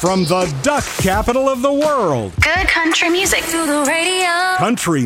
From the duck capital of the world. Good country music through the radio. Country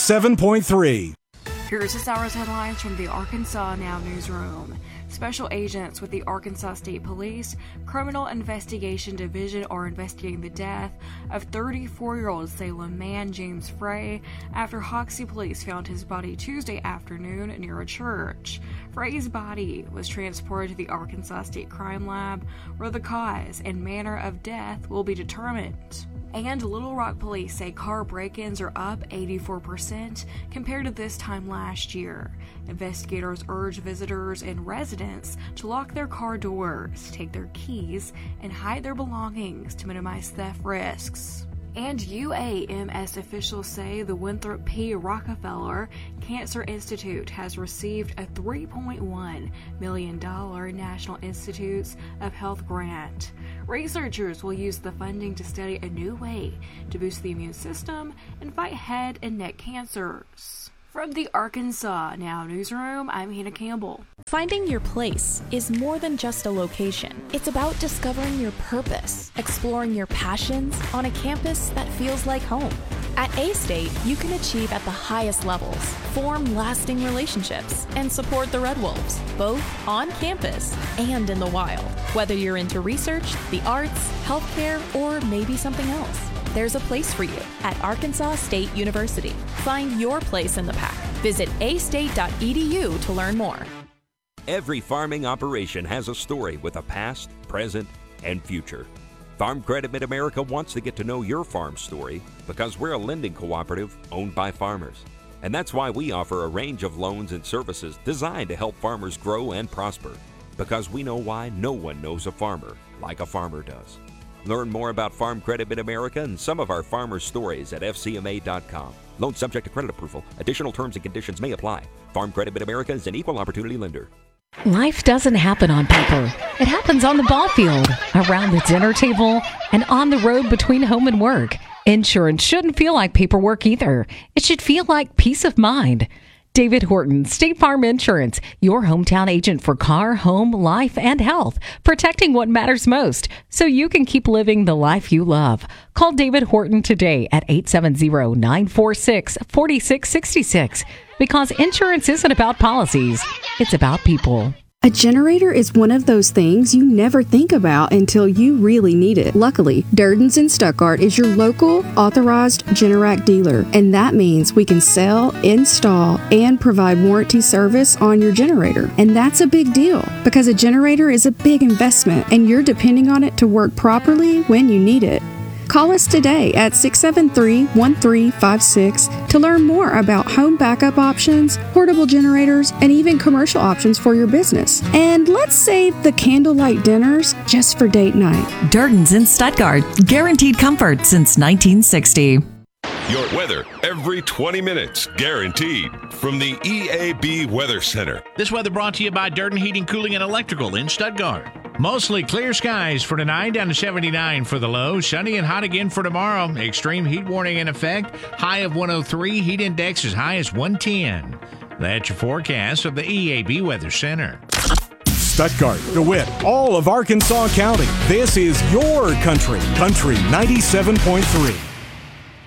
97.3. Here's this hour's headlines from the Arkansas Now newsroom. Special agents with the Arkansas State Police Criminal Investigation Division are investigating the death of 34-year-old Salem man James Frey after Hoxie police found his body Tuesday afternoon near a church. Frey's body was transported to the Arkansas State Crime Lab, where the cause and manner of death will be determined. And Little Rock police say car break-ins are up 84% compared to this time last year. Investigators urge visitors and residents to lock their car doors, take their keys, and hide their belongings to minimize theft risks. And UAMS officials say the Winthrop P. Rockefeller Cancer Institute has received a $3.1 million National Institutes of Health grant. Researchers will use the funding to study a new way to boost the immune system and fight head and neck cancers. From the Arkansas Now newsroom, I'm Hannah Campbell. Finding your place is more than just a location. It's about discovering your purpose, exploring your passions on a campus that feels like home. At A-State, you can achieve at the highest levels, form lasting relationships, and support the Red Wolves, both on campus and in the wild. Whether you're into research, the arts, healthcare, or maybe something else, there's a place for you at Arkansas State University. Find your place in the pack. Visit astate.edu to learn more. Every farming operation has a story with a past, present, and future. Farm Credit Mid-America wants to get to know your farm story because we're a lending cooperative owned by farmers. And that's why we offer a range of loans and services designed to help farmers grow and prosper. Because we know why no one knows a farmer like a farmer does. Learn more about Farm Credit Mid-America and some of our farmer stories at fcma.com. Loan subject to credit approval. Additional terms and conditions may apply. Farm Credit Mid-America is an equal opportunity lender. Life doesn't happen on paper. It happens on the ball field, around the dinner table, and on the road between home and work. Insurance shouldn't feel like paperwork either. It should feel like peace of mind. David Horton, State Farm Insurance, your hometown agent for car, home, life, and health, protecting what matters most so you can keep living the life you love. Call David Horton today at 870-946-4666 because insurance isn't about policies, it's about people. A generator is one of those things you never think about until you really need it. Luckily, Durden's in Stuttgart is your local authorized Generac dealer, and that means we can sell, install, and provide warranty service on your generator. And that's a big deal because a generator is a big investment, and you're depending on it to work properly when you need it. Call us today at 673-1356 to learn more about home backup options, portable generators, and even commercial options for your business. And let's save the candlelight dinners just for date night. Durden's in Stuttgart. Guaranteed comfort since 1960. Your weather every 20 minutes, guaranteed. From the EAB Weather Center. This weather brought to you by Durden Heating, Cooling, and Electrical in Stuttgart. Mostly clear skies for tonight, down to 79 for the low. Sunny and hot again for tomorrow. Extreme heat warning in effect. High of 103. Heat index as high as 110. That's your forecast of the EAB Weather Center. Stuttgart, DeWitt, all of Arkansas County. This is your country. Country 97.3.